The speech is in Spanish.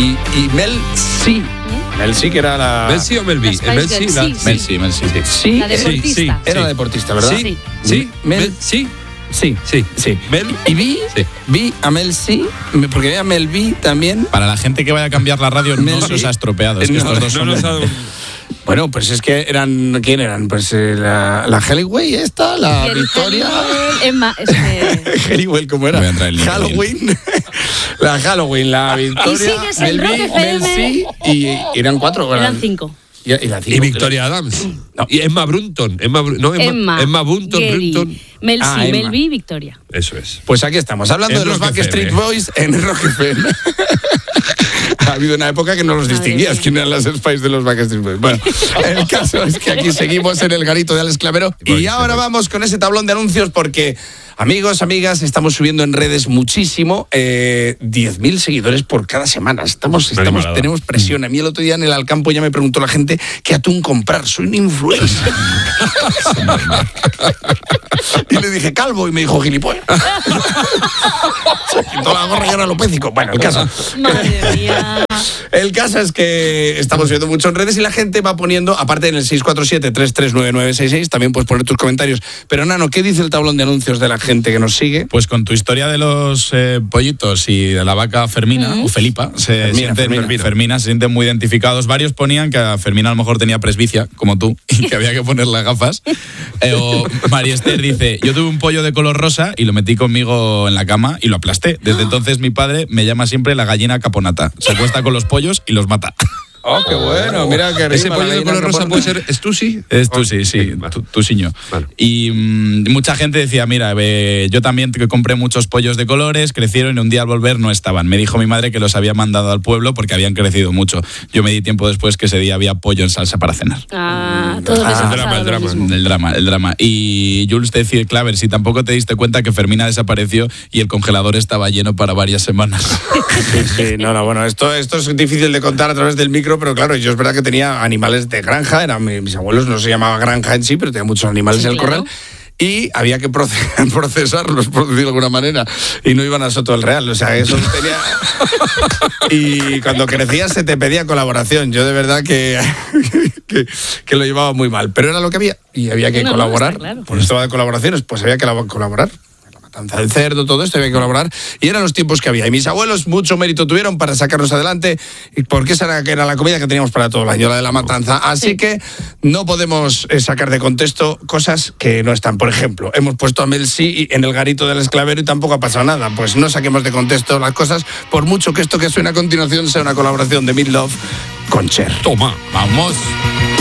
Y Mel C. Mel C, que era la... ¿Mel C o Mel B? Mel C. Mel C. Sí, La deportista. Sí. era deportista, ¿verdad? Sí. ¿Sí? Mel ¿Sí? Sí. Mel. Y vi a Mel C, porque vi a Mel B también. Para la gente que vaya a cambiar la radio, no se os ha estropeado. Es que estos dos son... Bueno, pues es que eran... ¿Quién eran? Pues la Halliwell esta, la Victoria... Emma, Halliwell, ¿cómo era? Voy a entrar en Halloween. La Halloween, la Victoria... Y sigues en Mel Rock B, FM. Mel C, y eran 4. Eran 5. Y Victoria Adams. No. Y Emma Brunton. Emma Bunton, Gary, Brunton. Mel C, Emma. Mel B, Victoria. Eso es. Pues aquí estamos, hablando En de los Rock Backstreet FM. Boys en Rock FM. Ha habido una época que no los distinguías quién eran las Spice de los Backstreet Boys. Bueno, el caso es que aquí seguimos en el garito de Alex Clavero y ahora vamos con ese tablón de anuncios porque, amigos, amigas, estamos subiendo en redes muchísimo, 10.000 seguidores por cada semana. Tenemos presión. A mí el otro día en el Alcampo ya me preguntó la gente qué atún comprar. Soy un influencer. Y le dije calvo y me dijo gilipollas. Se quitó la gorra y era alopécico. Bueno, el caso. Madre mía. El caso es que estamos viendo mucho en redes y la gente va poniendo, aparte en el 647-339966, también puedes poner tus comentarios. Pero Nano, ¿qué dice el tablón de anuncios de la gente que nos sigue? Pues con tu historia de los pollitos y de la vaca Fermina, o Felipa, Fermina se sienten muy identificados. Varios ponían que a Fermina a lo mejor tenía presbicia, como tú, y que había que ponerle gafas. O María Esther dice, yo tuve un pollo de color rosa y lo metí conmigo en la cama y lo aplasté. Desde entonces mi padre me llama siempre la gallina caponata. Se acuesta con los pollos y los mata. Oh, qué bueno, mira que ¿Ese pollo de color rosa puede ser Stussy? Es Tusi, sí, Tusiño. Vale. Y mucha gente decía, mira, yo también que compré muchos pollos de colores, crecieron y un día al volver no estaban. Me dijo mi madre que los había mandado al pueblo porque habían crecido mucho. Yo me di tiempo después que ese día había pollo en salsa para cenar. Todo El drama. Y Jules decía, Claver, si tampoco te diste cuenta que Fermina desapareció y el congelador estaba lleno para varias semanas. Sí, no, bueno, esto es difícil de contar a través del micro, pero claro, yo es verdad que tenía animales de granja, mis abuelos no se llamaba granja en sí, pero tenía muchos animales en el corral. Y había que procesarlos, por decirlo de alguna manera, y no iban a Soto del Real, o sea, eso tenía... Y cuando crecías se te pedía colaboración, yo de verdad que lo llevaba muy mal, pero era lo que había, y había que colaborar, claro. Por esto de colaboraciones, pues había que colaborar. Matanza del cerdo, todo esto, había que colaborar, y eran los tiempos que había. Y mis abuelos mucho mérito tuvieron para sacarnos adelante, porque esa era la comida que teníamos para todo el año, la de la matanza. Así que no podemos sacar de contexto cosas que no están. Por ejemplo, hemos puesto a Mel C en el garito del Esclavero y tampoco ha pasado nada. Pues no saquemos de contexto las cosas, por mucho que esto que suena a continuación sea una colaboración de Meat Loaf con Cher. Toma, Vamos.